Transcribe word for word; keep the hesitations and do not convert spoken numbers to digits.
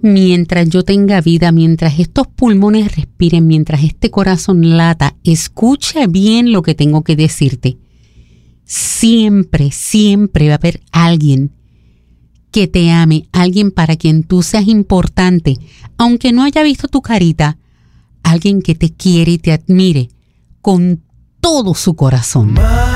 mientras yo tenga vida, mientras estos pulmones respiren, mientras este corazón lata, escucha bien lo que tengo que decirte. Siempre, siempre va a haber alguien que te ame, alguien para quien tú seas importante, aunque no haya visto tu carita, alguien que te quiere y te admire con todo su corazón.